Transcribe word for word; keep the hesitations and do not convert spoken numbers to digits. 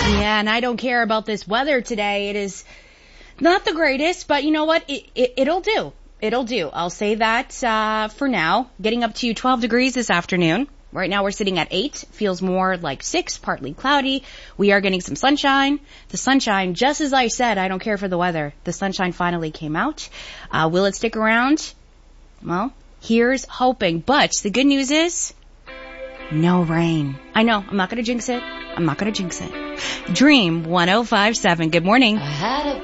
Yeah, and I don't care about this weather today. It is not the greatest, but you know what? It, it, it'll do. It'll do. I'll say that uh, for now. Getting up to twelve degrees this afternoon. Right now we're sitting at eight. Feels more like six, partly cloudy. We are getting some sunshine. The sunshine, just as I said, I don't care for the weather. The sunshine finally came out. Uh, will it stick around? Well, here's hoping. But the good news is no rain. I know. I'm not going to jinx it. I'm not going to jinx it. Dream one oh five point seven. Good morning. I had a